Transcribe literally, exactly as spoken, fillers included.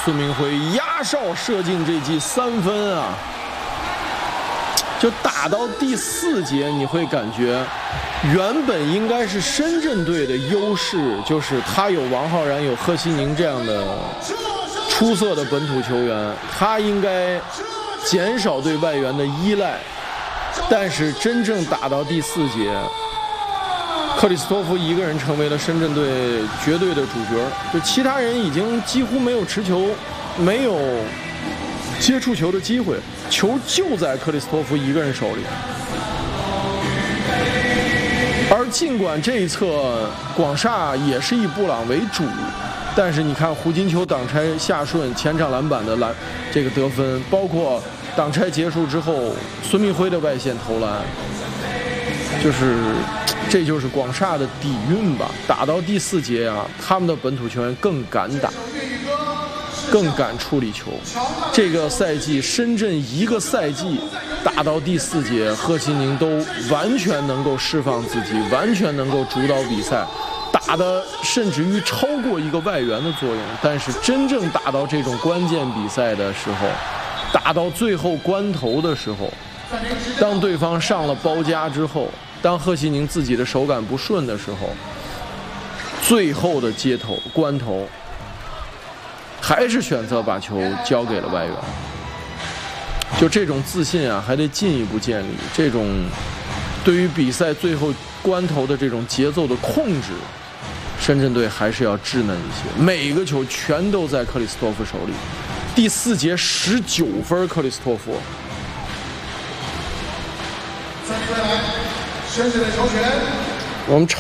孙铭徽压哨射进这记三分啊！就打到第四节，你会感觉原本应该是深圳队的优势，就是他有王浩然、有贺西宁这样的出色的本土球员，他应该减少对外援的依赖。但是真正打到第四节，克里斯托夫一个人成为了深圳队绝对的主角，就其他人已经几乎没有持球，没有接触球的机会，球就在克里斯托夫一个人手里。而尽管这一侧广厦也是以布朗为主，但是你看胡金秋挡拆下顺前场篮板的篮这个得分，包括挡拆结束之后孙铭徽的外线投篮，就是这就是广厦的底蕴吧。打到第四节啊，他们的本土球员更敢打，更敢处理球。这个赛季深圳一个赛季打到第四节，贺西宁都完全能够释放自己，完全能够主导比赛，打的甚至于超过一个外援的作用。但是真正打到这种关键比赛的时候，打到最后关头的时候，当对方上了包夹之后，当贺西宁自己的手感不顺的时候，最后的接头关头还是选择把球交给了外援。就这种自信啊，还得进一步建立。这种对于比赛最后关头的这种节奏的控制，深圳队还是要稚嫩一些。每个球全都在克里斯托夫手里。第四节十九分，克里斯托夫。 三比来，深圳的球权。 我们